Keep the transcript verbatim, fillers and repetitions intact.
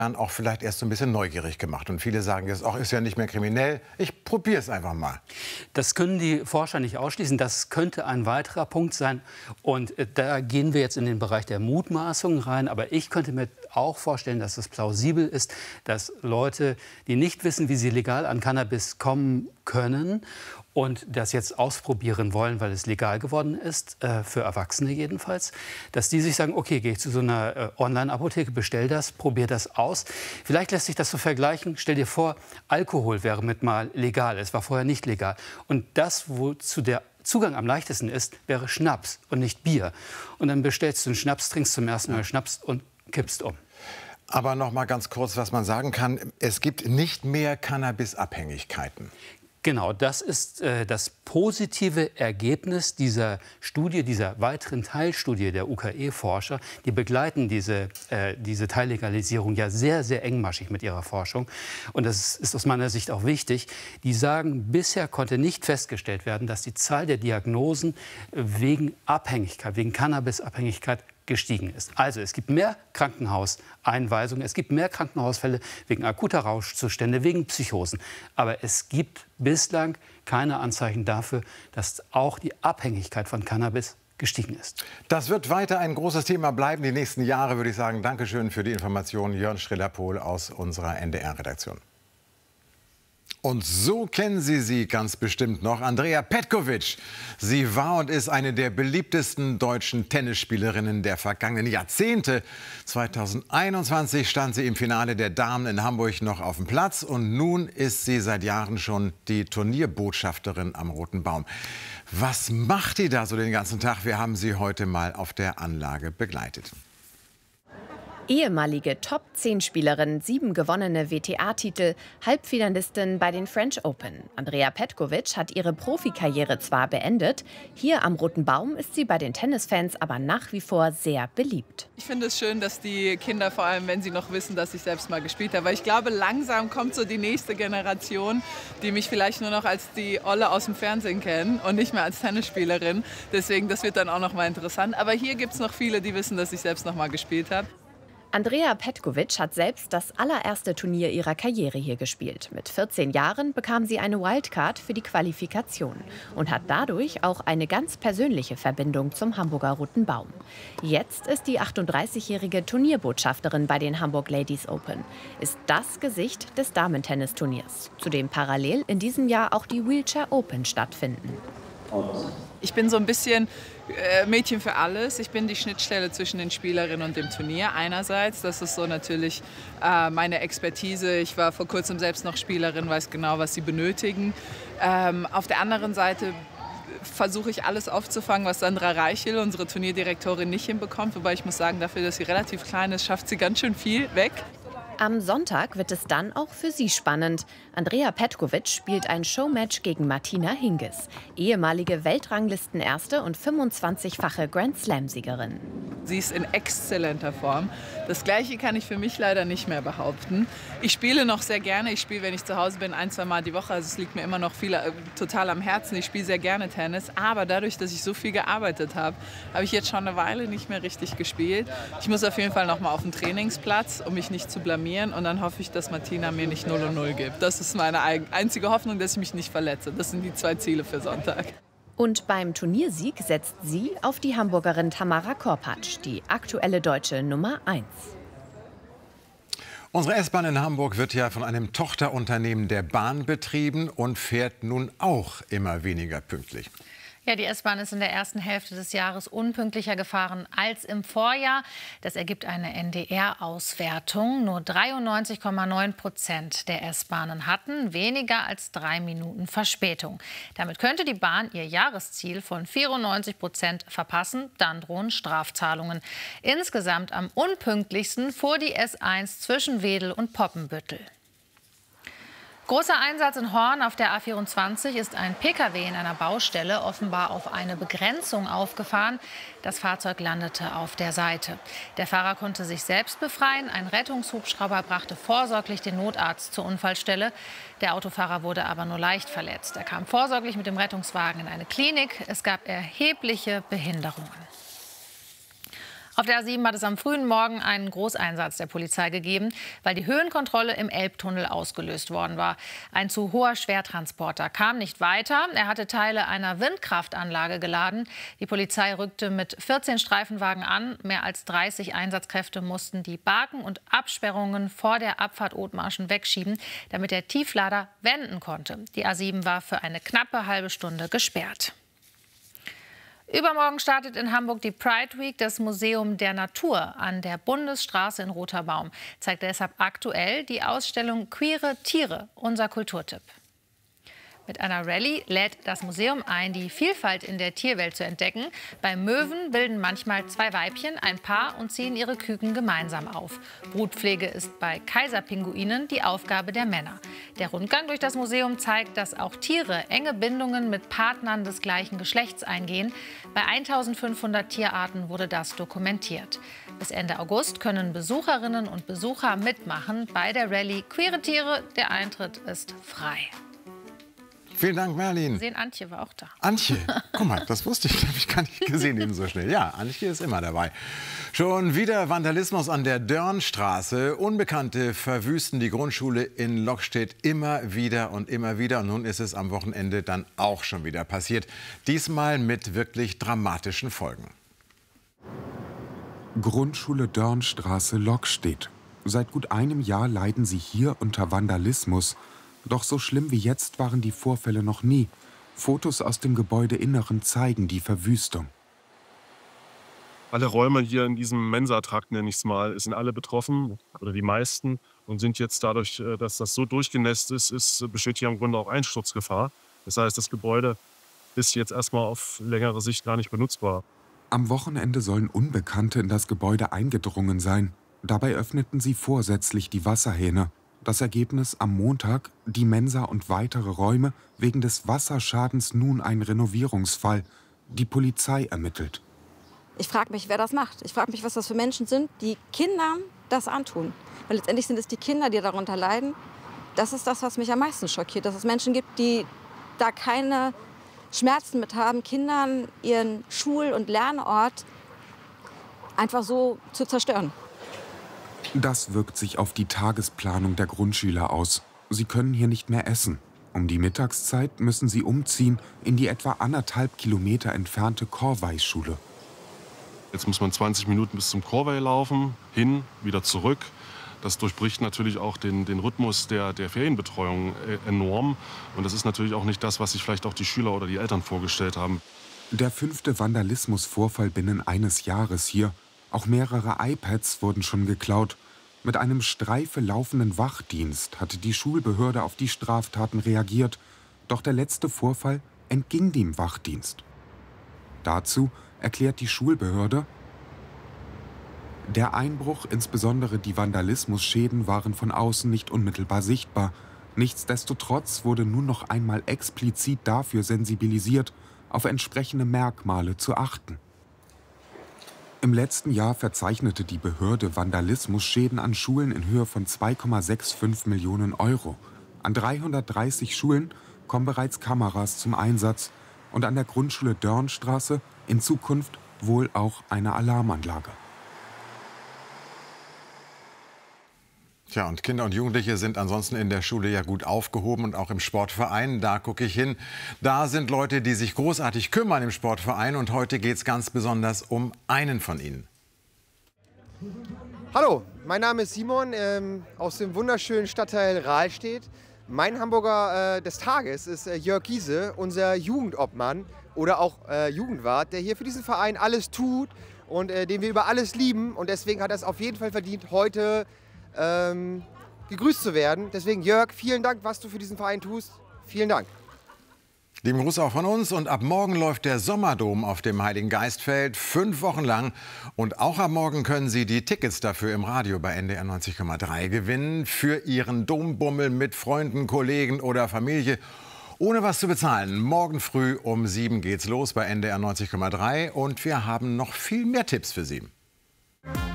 auch vielleicht erst so ein bisschen neugierig gemacht. Und viele sagen jetzt auch, ist ja nicht mehr kriminell. Ich probiere es einfach mal. Das können die Forscher nicht ausschließen. Das könnte ein weiterer Punkt sein. Und äh, da gehen wir jetzt in den Bereich der Mutmaßungen rein. Aber ich könnte mir auch vorstellen, dass es plausibel ist, dass Leute, die nicht wissen, wie sie legal an Cannabis kommen können und das jetzt ausprobieren wollen, weil es legal geworden ist, äh, für Erwachsene jedenfalls, dass die sich sagen, okay, gehe ich zu so einer äh, Online-Apotheke, bestell das, probiere das aus. Vielleicht lässt sich das so vergleichen. Stell dir vor, Alkohol wäre mit mal legal, es war vorher nicht legal. Und das, wozu der Zugang am leichtesten ist, wäre Schnaps und nicht Bier. Und dann bestellst du einen Schnaps, trinkst zum ersten Mal Schnaps und kippst um. Aber noch mal ganz kurz, was man sagen kann. Es gibt nicht mehr Cannabis-Abhängigkeiten. Genau, das ist äh, das positive Ergebnis dieser Studie, dieser weiteren Teilstudie der U K E-Forscher. Die begleiten diese, äh, diese Teillegalisierung ja sehr, sehr engmaschig mit ihrer Forschung. Und das ist aus meiner Sicht auch wichtig. Die sagen, bisher konnte nicht festgestellt werden, dass die Zahl der Diagnosen wegen Abhängigkeit, wegen Cannabisabhängigkeit gestiegen ist. Also es gibt mehr Krankenhauseinweisungen, es gibt mehr Krankenhausfälle wegen akuter Rauschzustände, wegen Psychosen. Aber es gibt bislang keine Anzeichen dafür, dass auch die Abhängigkeit von Cannabis gestiegen ist. Das wird weiter ein großes Thema bleiben. Die nächsten Jahre würde ich sagen, Dankeschön für die Informationen, Jörn Schriller-Pohl aus unserer N D R-Redaktion. Und so kennen Sie sie ganz bestimmt noch, Andrea Petković. Sie war und ist eine der beliebtesten deutschen Tennisspielerinnen der vergangenen Jahrzehnte. zweitausendeinundzwanzig stand sie im Finale der Damen in Hamburg noch auf dem Platz. Und nun ist sie seit Jahren schon die Turnierbotschafterin am Roten Baum. Was macht die da so den ganzen Tag? Wir haben sie heute mal auf der Anlage begleitet. Ehemalige Top zehn Spielerin, sieben gewonnene W T A-Titel, Halbfinalistin bei den French Open. Andrea Petković hat ihre Profikarriere zwar beendet, hier am Roten Baum ist sie bei den Tennisfans aber nach wie vor sehr beliebt. Ich finde es schön, dass die Kinder, vor allem wenn sie noch wissen, dass ich selbst mal gespielt habe, weil ich glaube, langsam kommt so die nächste Generation, die mich vielleicht nur noch als die Olle aus dem Fernsehen kennen und nicht mehr als Tennisspielerin. Deswegen, das wird dann auch noch mal interessant. Aber hier gibt es noch viele, die wissen, dass ich selbst noch mal gespielt habe. Andrea Petković hat selbst das allererste Turnier ihrer Karriere hier gespielt. Mit vierzehn Jahren bekam sie eine Wildcard für die Qualifikation und hat dadurch auch eine ganz persönliche Verbindung zum Hamburger Roten Baum. Jetzt ist die achtunddreißigjährige Turnierbotschafterin bei den Hamburg Ladies Open, ist das Gesicht des Damentennisturniers, zu dem parallel in diesem Jahr auch die Wheelchair Open stattfinden. Ich bin so ein bisschen äh, Mädchen für alles. Ich bin die Schnittstelle zwischen den Spielerinnen und dem Turnier einerseits. Das ist so natürlich äh, meine Expertise. Ich war vor kurzem selbst noch Spielerin, weiß genau, was sie benötigen. Ähm, auf der anderen Seite versuche ich alles aufzufangen, was Sandra Reichel, unsere Turnierdirektorin, nicht hinbekommt. Wobei ich muss sagen, dafür, dass sie relativ klein ist, schafft sie ganz schön viel weg. Am Sonntag wird es dann auch für sie spannend. Andrea Petković spielt ein Showmatch gegen Martina Hingis, ehemalige Weltranglistenerste und fünfundzwanzigfache Grand-Slam-Siegerin. Sie ist in exzellenter Form. Das Gleiche kann ich für mich leider nicht mehr behaupten. Ich spiele noch sehr gerne. Ich spiele, wenn ich zu Hause bin, ein, zwei Mal die Woche. Also es liegt mir immer noch viel, äh, total am Herzen. Ich spiele sehr gerne Tennis. Aber dadurch, dass ich so viel gearbeitet habe, habe ich jetzt schon eine Weile nicht mehr richtig gespielt. Ich muss auf jeden Fall noch mal auf den Trainingsplatz, um mich nicht zu blamieren. Und dann hoffe ich, dass Martina mir nicht null und null gibt. Das ist meine einzige Hoffnung, dass ich mich nicht verletze. Das sind die zwei Ziele für Sonntag. Und beim Turniersieg setzt sie auf die Hamburgerin Tamara Korpatsch, die aktuelle deutsche Nummer eins. Unsere S-Bahn in Hamburg wird ja von einem Tochterunternehmen der Bahn betrieben und fährt nun auch immer weniger pünktlich. Ja, die S-Bahn ist in der ersten Hälfte des Jahres unpünktlicher gefahren als im Vorjahr. Das ergibt eine N D R-Auswertung. Nur dreiundneunzig Komma neun Prozent der S-Bahnen hatten weniger als drei Minuten Verspätung. Damit könnte die Bahn ihr Jahresziel von vierundneunzig Prozent verpassen. Dann drohen Strafzahlungen. Insgesamt am unpünktlichsten fuhr die S eins zwischen Wedel und Poppenbüttel. Großer Einsatz in Horn auf der A vierundzwanzig ist ein Pkw in einer Baustelle offenbar auf eine Begrenzung aufgefahren. Das Fahrzeug landete auf der Seite. Der Fahrer konnte sich selbst befreien. Ein Rettungshubschrauber brachte vorsorglich den Notarzt zur Unfallstelle. Der Autofahrer wurde aber nur leicht verletzt. Er kam vorsorglich mit dem Rettungswagen in eine Klinik. Es gab erhebliche Behinderungen. Auf der A sieben hat es am frühen Morgen einen Großeinsatz der Polizei gegeben, weil die Höhenkontrolle im Elbtunnel ausgelöst worden war. Ein zu hoher Schwertransporter kam nicht weiter. Er hatte Teile einer Windkraftanlage geladen. Die Polizei rückte mit vierzehn Streifenwagen an. Mehr als dreißig Einsatzkräfte mussten die Barken und Absperrungen vor der Abfahrt Othmarschen wegschieben, damit der Tieflader wenden konnte. Die A sieben war für eine knappe halbe Stunde gesperrt. Übermorgen startet in Hamburg die Pride Week. Das Museum der Natur an der Bundesstraße in Roterbaum zeigt deshalb aktuell die Ausstellung Queere Tiere, unser Kulturtipp. Mit einer Rallye lädt das Museum ein, die Vielfalt in der Tierwelt zu entdecken. Bei Möwen bilden manchmal zwei Weibchen ein Paar und ziehen ihre Küken gemeinsam auf. Brutpflege ist bei Kaiserpinguinen die Aufgabe der Männer. Der Rundgang durch das Museum zeigt, dass auch Tiere enge Bindungen mit Partnern des gleichen Geschlechts eingehen. Bei eintausendfünfhundert Tierarten wurde das dokumentiert. Bis Ende August können Besucherinnen und Besucher mitmachen bei der Rallye Queere Tiere. Der Eintritt ist frei. Vielen Dank, Merlin. Sehen, Antje war auch da. Antje, guck mal, das wusste ich, habe ich gar nicht gesehen eben so schnell. Ja, Antje ist immer dabei. Schon wieder Vandalismus an der Dörnstraße. Unbekannte verwüsten die Grundschule in Lockstedt immer wieder und immer wieder. Und nun ist es am Wochenende dann auch schon wieder passiert. Diesmal mit wirklich dramatischen Folgen. Grundschule Dörnstraße, Lockstedt. Seit gut einem Jahr leiden sie hier unter Vandalismus. Doch so schlimm wie jetzt waren die Vorfälle noch nie. Fotos aus dem Gebäudeinneren zeigen die Verwüstung. Alle Räume hier in diesem Mensatrakt, nenne ich es mal, sind alle betroffen, oder die meisten, und sind jetzt dadurch, dass das so durchgenässt ist, ist besteht hier im Grunde auch Einsturzgefahr. Das heißt, das Gebäude ist jetzt erstmal auf längere Sicht gar nicht benutzbar. Am Wochenende sollen Unbekannte in das Gebäude eingedrungen sein. Dabei öffneten sie vorsätzlich die Wasserhähne. Das Ergebnis am Montag, die Mensa und weitere Räume, wegen des Wasserschadens nun ein Renovierungsfall. Die Polizei ermittelt. Ich frage mich, wer das macht. Ich frage mich, was das für Menschen sind, die Kindern das antun. Weil letztendlich sind es die Kinder, die darunter leiden. Das ist das, was mich am meisten schockiert. Dass es Menschen gibt, die da keine Schmerzen mit haben, Kindern ihren Schul- und Lernort einfach so zu zerstören. Das wirkt sich auf die Tagesplanung der Grundschüler aus. Sie können hier nicht mehr essen. Um die Mittagszeit müssen sie umziehen in die etwa anderthalb Kilometer entfernte Korvei-Schule. Jetzt muss man zwanzig Minuten bis zum Korvei laufen, hin, wieder zurück. Das durchbricht natürlich auch den, den Rhythmus der, der Ferienbetreuung enorm. Und das ist natürlich auch nicht das, was sich vielleicht auch die Schüler oder die Eltern vorgestellt haben. Der fünfte Vandalismusvorfall binnen eines Jahres hier. Auch mehrere iPads wurden schon geklaut. Mit einem Streife laufenden Wachdienst hatte die Schulbehörde auf die Straftaten reagiert. Doch der letzte Vorfall entging dem Wachdienst. Dazu erklärt die Schulbehörde: Der Einbruch, insbesondere die Vandalismusschäden, waren von außen nicht unmittelbar sichtbar. Nichtsdestotrotz wurde nun noch einmal explizit dafür sensibilisiert, auf entsprechende Merkmale zu achten. Im letzten Jahr verzeichnete die Behörde Vandalismusschäden an Schulen in Höhe von zwei Komma fünfundsechzig Millionen Euro. An dreihundertdreißig Schulen kommen bereits Kameras zum Einsatz und an der Grundschule Dörnstraße in Zukunft wohl auch eine Alarmanlage. Tja, und Kinder und Jugendliche sind ansonsten in der Schule ja gut aufgehoben und auch im Sportverein. Da gucke ich hin. Da sind Leute, die sich großartig kümmern im Sportverein. Und heute geht es ganz besonders um einen von ihnen. Hallo, mein Name ist Simon ähm, aus dem wunderschönen Stadtteil Rahlstedt. Mein Hamburger äh, des Tages ist äh, Jörg Giese, unser Jugendobmann oder auch äh, Jugendwart, der hier für diesen Verein alles tut und äh, den wir über alles lieben. Und deswegen hat er es auf jeden Fall verdient, heute Ähm, gegrüßt zu werden. Deswegen, Jörg, vielen Dank, was du für diesen Verein tust. Vielen Dank. Lieben Gruß auch von uns. Und ab morgen läuft der Sommerdom auf dem Heiligen Geistfeld fünf Wochen lang. Und auch ab morgen können Sie die Tickets dafür im Radio bei N D R neunzig Komma drei gewinnen. Für Ihren Dombummel mit Freunden, Kollegen oder Familie. Ohne was zu bezahlen. Morgen früh um sieben geht's los bei N D R neunzig Komma drei. Und wir haben noch viel mehr Tipps für Sie.